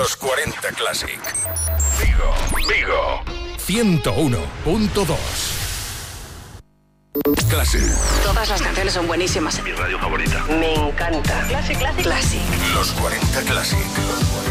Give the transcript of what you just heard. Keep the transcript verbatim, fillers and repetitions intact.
Los cuarenta Classic. Vigo, Vigo. ciento uno punto dos. Classic. Todas las canciones son buenísimas. Mi radio favorita. Me encanta. Classic, Classic. Classic. Los cuarenta Classic.